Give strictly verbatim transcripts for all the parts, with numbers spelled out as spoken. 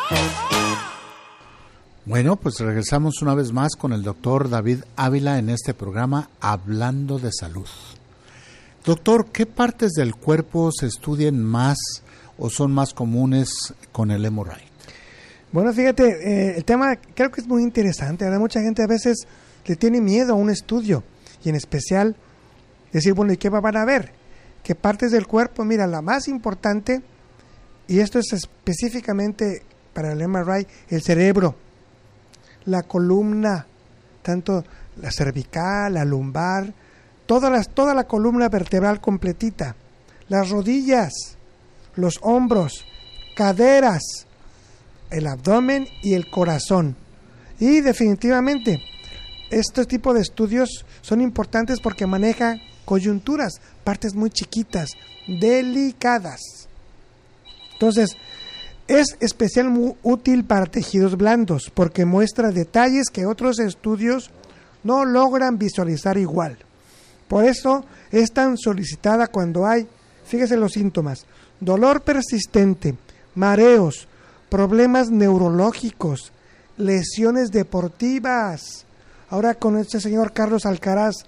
Bueno, pues regresamos una vez más con el doctor David Ávila en este programa Hablando de Salud. Doctor, ¿qué partes del cuerpo se estudian más o son más comunes con el M R I? Bueno, fíjate, eh, el tema creo que es muy interesante. ¿Verdad? Mucha gente a veces le tiene miedo a un estudio y en especial decir, bueno, ¿y qué van a ver? ¿Qué partes del cuerpo? Mira, la más importante, y esto es específicamente para el M R I, el cerebro, la columna, tanto la cervical, la lumbar, toda, las, toda la columna vertebral completita, las rodillas, los hombros, caderas, el abdomen y el corazón. Y definitivamente, este tipo de estudios son importantes porque maneja coyunturas, partes muy chiquitas, delicadas. Entonces, es especial muy útil para tejidos blandos porque muestra detalles que otros estudios no logran visualizar igual. Por eso es tan solicitada cuando hay, fíjese los síntomas, dolor persistente, mareos, problemas neurológicos, lesiones deportivas. Ahora con este señor Carlos Alcaraz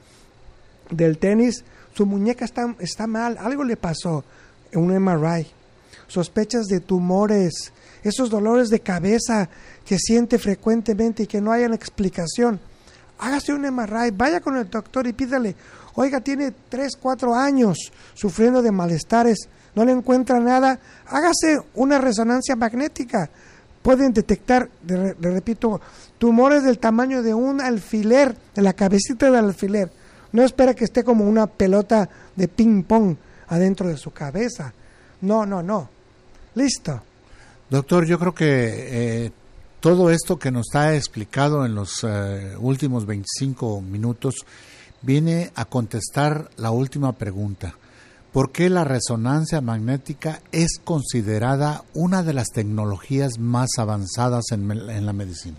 del tenis, su muñeca está, está mal, algo le pasó en un M R I. Sospechas de tumores, esos dolores de cabeza que siente frecuentemente y que no hayan explicación. Hágase un M R I, vaya con el doctor y pídale, oiga, tiene tres, cuatro años sufriendo de malestares, no le encuentra nada, hágase una resonancia magnética. Pueden detectar, le repito, tumores del tamaño de un alfiler, de la cabecita del alfiler. No espera que esté como una pelota de ping pong adentro de su cabeza. No, no, no. Listo. Doctor, yo creo que eh, todo esto que nos ha explicado en los eh, últimos veinticinco minutos viene a contestar la última pregunta. ¿Por qué la resonancia magnética es considerada una de las tecnologías más avanzadas en, en la medicina?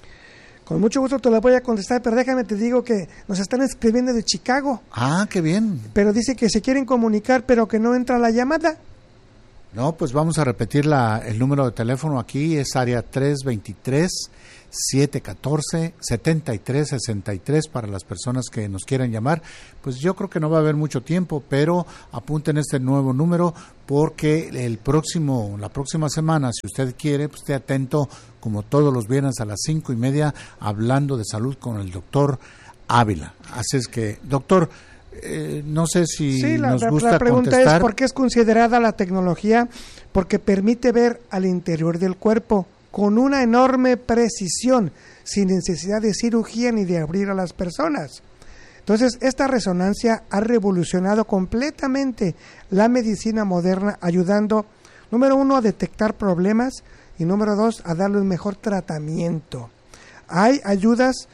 Con mucho gusto te la voy a contestar, pero déjame te digo que nos están escribiendo de Chicago. Ah, qué bien. Pero dice que se quieren comunicar, pero que no entra la llamada. No, pues vamos a repetir la, el número de teléfono aquí, es área tres dos tres, siete uno cuatro, siete tres seis tres para las personas que nos quieran llamar. Pues yo creo que no va a haber mucho tiempo, pero apunten este nuevo número porque el próximo, la próxima semana, si usted quiere, pues esté atento como todos los viernes a las cinco y media, hablando de salud con el doctor Ávila. Así es que, doctor, Eh, no sé si sí, la, nos la, gusta la pregunta contestar. es ¿por qué es considerada la tecnología? Porque permite ver al interior del cuerpo con una enorme precisión, sin necesidad de cirugía ni de abrir a las personas. Entonces, esta resonancia ha revolucionado completamente la medicina moderna, ayudando, número uno, a detectar problemas y número dos, a darle un mejor tratamiento. Hay ayudas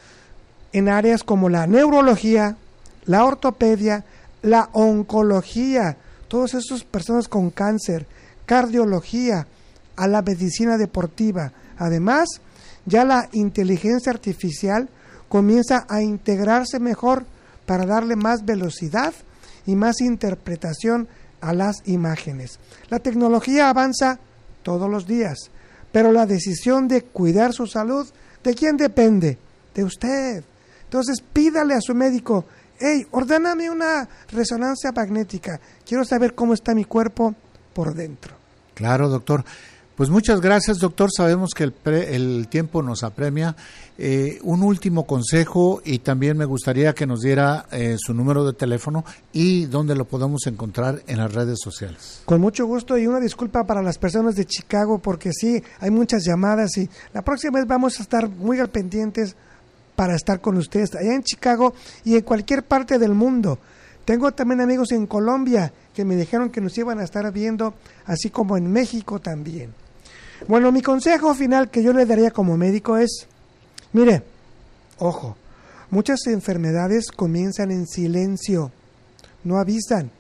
en áreas como la neurología, la ortopedia, la oncología, todas esas personas con cáncer, cardiología, a la medicina deportiva. Además, ya la inteligencia artificial comienza a integrarse mejor para darle más velocidad y más interpretación a las imágenes. La tecnología avanza todos los días, pero la decisión de cuidar su salud, ¿de quién depende? De usted. Entonces, pídale a su médico, hey, ordéname una resonancia magnética. Quiero saber cómo está mi cuerpo por dentro. Claro, doctor. Pues muchas gracias, doctor. Sabemos que el, pre, el tiempo nos apremia. Eh, un último consejo y también me gustaría que nos diera eh, su número de teléfono y dónde lo podemos encontrar en las redes sociales. Con mucho gusto y una disculpa para las personas de Chicago porque sí, hay muchas llamadas y la próxima vez vamos a estar muy al pendientes para estar con ustedes allá en Chicago y en cualquier parte del mundo. Tengo también amigos en Colombia que me dijeron que nos iban a estar viendo, así como en México también. Bueno, mi consejo final que yo le daría como médico es, mire, ojo, muchas enfermedades comienzan en silencio, no avisan,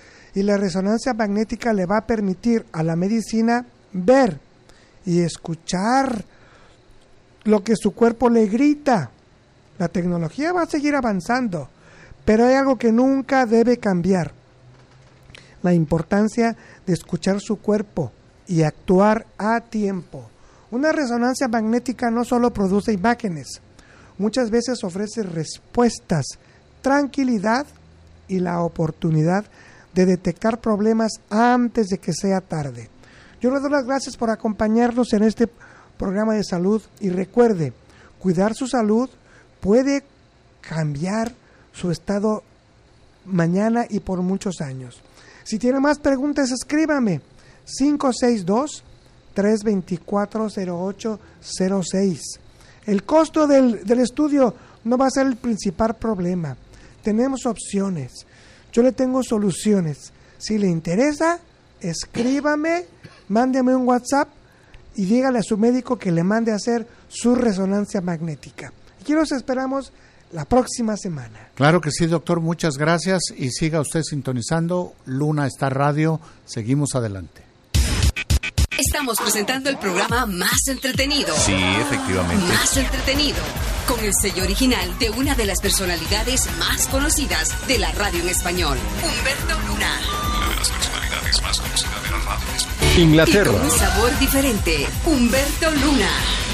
y la resonancia magnética le va a permitir a la medicina ver y escuchar lo que su cuerpo le grita. La tecnología va a seguir avanzando, pero hay algo que nunca debe cambiar: la importancia de escuchar su cuerpo y actuar a tiempo. Una resonancia magnética no solo produce imágenes, muchas veces ofrece respuestas, tranquilidad y la oportunidad de detectar problemas antes de que sea tarde. Yo le doy las gracias por acompañarnos en este programa de salud y recuerde, cuidar su salud puede cambiar su estado mañana y por muchos años. Si tiene más preguntas, escríbame cinco seis dos, tres dos cuatro, cero ocho cero seis. El costo del, del estudio no va a ser el principal problema. Tenemos opciones. Yo le tengo soluciones. Si le interesa, escríbame, mándeme un WhatsApp y dígale a su médico que le mande a hacer su resonancia magnética. Aquí los esperamos la próxima semana. Claro que sí, doctor, muchas gracias y siga usted sintonizando Luna Star Radio. Seguimos adelante. Estamos presentando el programa más entretenido. Sí, efectivamente. Más entretenido. Con el sello original de una de las personalidades más conocidas de la radio en español, Humberto Luna. Una de las personalidades más conocidas de la radio en español. Inglaterra. Y con un sabor diferente, Humberto Luna.